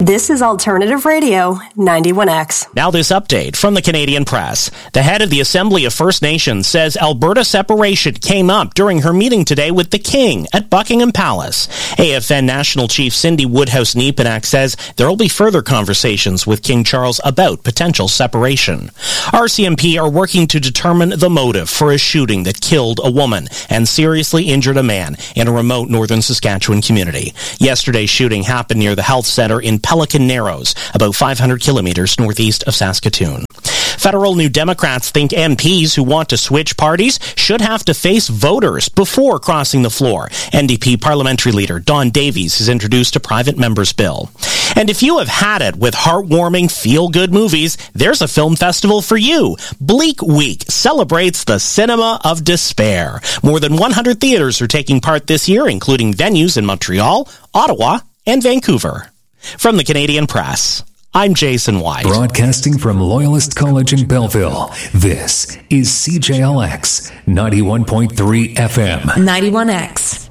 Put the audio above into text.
This is Alternative Radio, 91X. Now this update from the Canadian Press. The head of the Assembly of First Nations says Alberta separation came up during her meeting today with the King at Buckingham Palace. AFN National Chief Cindy Woodhouse-Nepenak says there will be further conversations with King Charles about potential separation. RCMP are working to determine the motive for a shooting that killed a woman and seriously injured a man in a remote northern Saskatchewan community. Yesterday's shooting happened near the health center in Pelican Narrows, about 500 kilometers northeast of Saskatoon. Federal New Democrats think MPs who want to switch parties should have to face voters before crossing the floor. NDP parliamentary leader Don Davies has introduced a private member's bill. And if you have had it with heartwarming, feel-good movies, there's a film festival for you. Bleak Week celebrates the cinema of despair. More than 100 theaters are taking part this year, including venues in Montreal, Ottawa, and Vancouver. From the Canadian Press, I'm Jason White. Broadcasting from Loyalist College in Belleville, this is CJLX 91.3 FM. 91X.